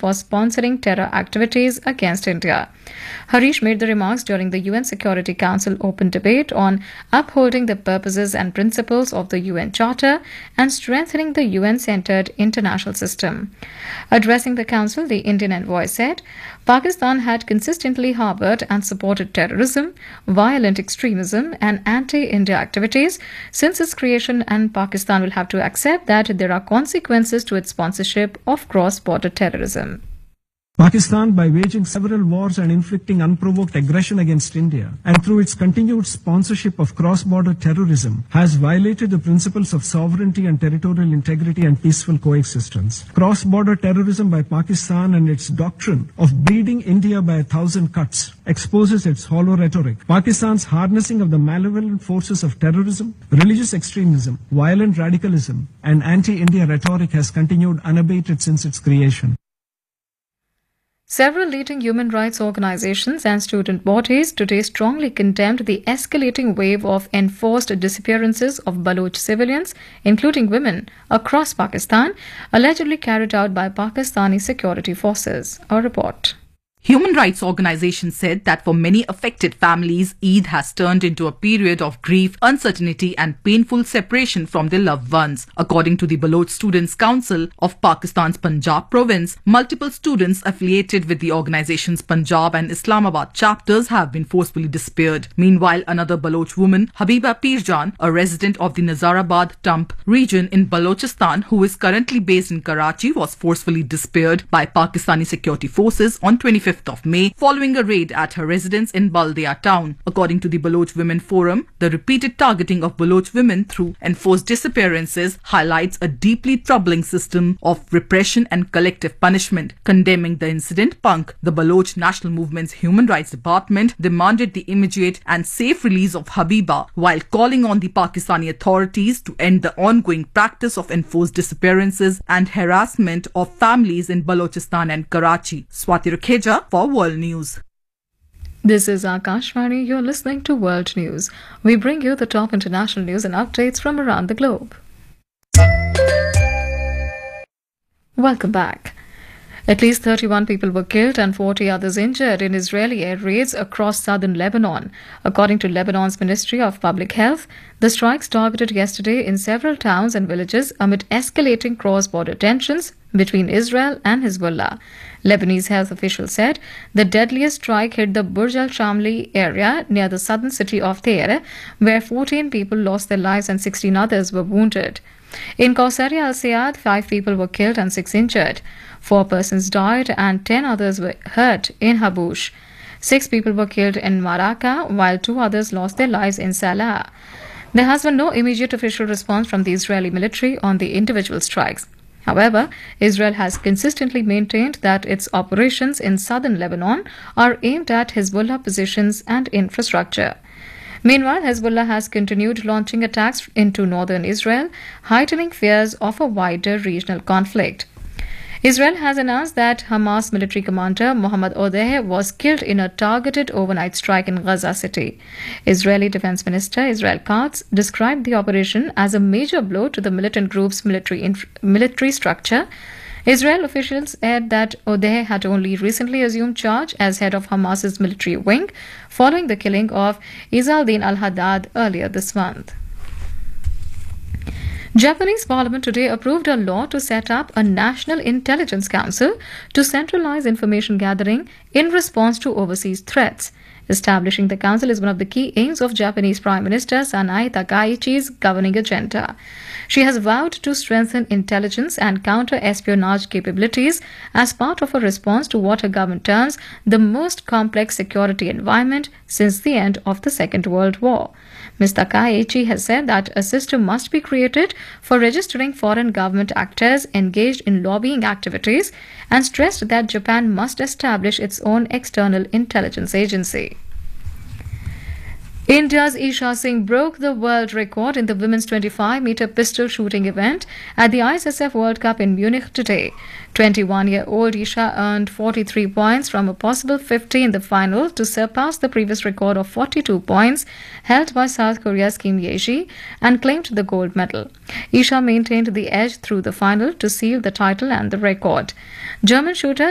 for sponsoring terror activities against India. Harish made the remarks during the UN Security Council open debate on upholding the purposes and principles of the UN Charter and strengthening the UN-centered international system. Addressing the Council, the Indian envoy said, Pakistan had consistently harbored and supported terrorism, violent extremism, and anti-India activities since its creation, and Pakistan will have to accept that there are consequences to its sponsorship of cross-border terrorism. Pakistan, by waging several wars and inflicting unprovoked aggression against India, and through its continued sponsorship of cross-border terrorism, has violated the principles of sovereignty and territorial integrity and peaceful coexistence. Cross-border terrorism by Pakistan and its doctrine of bleeding India by 1,000 cuts exposes its hollow rhetoric. Pakistan's harnessing of the malevolent forces of terrorism, religious extremism, violent radicalism, and anti-India rhetoric has continued unabated since its creation. Several leading human rights organizations and student bodies today strongly condemned the escalating wave of enforced disappearances of Baloch civilians, including women, across Pakistan, allegedly carried out by Pakistani security forces. A report. Human rights organizations said that for many affected families, Eid has turned into a period of grief, uncertainty and painful separation from their loved ones. According to the Baloch Students' Council of Pakistan's Punjab province, multiple students affiliated with the organization's Punjab and Islamabad chapters have been forcefully disappeared. Meanwhile, another Baloch woman, Habiba Pirjan, a resident of the Nazarabad Tump region in Balochistan, who is currently based in Karachi, was forcefully disappeared by Pakistani security forces on 25th of May following a raid at her residence in Baldia town. According to the Baloch Women Forum, the repeated targeting of Baloch women through enforced disappearances highlights a deeply troubling system of repression and collective punishment. Condemning the incident, PUNK, the Baloch National Movement's Human Rights Department, demanded the immediate and safe release of Habiba while calling on the Pakistani authorities to end the ongoing practice of enforced disappearances and harassment of families in Balochistan and Karachi. Swati Rukheja for World News. This is Akashvani. You're listening to World News. We bring you the top international news and updates from around the globe. Welcome back. At least 31 people were killed and 40 others injured in Israeli air raids across southern Lebanon. According to Lebanon's Ministry of Public Health, the strikes targeted yesterday in several towns and villages amid escalating cross-border tensions between Israel and Hezbollah. Lebanese health officials said the deadliest strike hit the Burj al-Shamli area near the southern city of Deir, where 14 people lost their lives and 16 others were wounded. In Kausari al-Sayad, 5 people were killed and 6 injured. 4 persons died and 10 others were hurt in Habush. 6 people were killed in Maraka, while 2 others lost their lives in Salah. There has been no immediate official response from the Israeli military on the individual strikes. However, Israel has consistently maintained that its operations in southern Lebanon are aimed at Hezbollah positions and infrastructure. Meanwhile, Hezbollah has continued launching attacks into northern Israel, heightening fears of a wider regional conflict. Israel has announced that Hamas military commander Mohammad Odeh was killed in a targeted overnight strike in Gaza City. Israeli Defense Minister Israel Katz described the operation as a major blow to the militant group's military structure. Israel officials said that Odeh had only recently assumed charge as head of Hamas's military wing, following the killing of Izz-al-Din al-Haddad earlier this month. Japanese parliament today approved a law to set up a National Intelligence Council to centralize information gathering in response to overseas threats. Establishing the council is one of the key aims of Japanese Prime Minister Sanae Takaichi's governing agenda. She has vowed to strengthen intelligence and counter-espionage capabilities as part of a response to what her government terms the most complex security environment since the end of the Second World War. Ms. Takaichi has said that a system must be created for registering foreign government actors engaged in lobbying activities and stressed that Japan must establish its own external intelligence agency. India's Isha Singh broke the world record in the women's 25-meter pistol shooting event at the ISSF World Cup in Munich today. 21-year-old Isha earned 43 points from a possible 50 in the final to surpass the previous record of 42 points held by South Korea's Kim Ye-ji and claimed the gold medal. Isha maintained the edge through the final to seal the title and the record. German shooter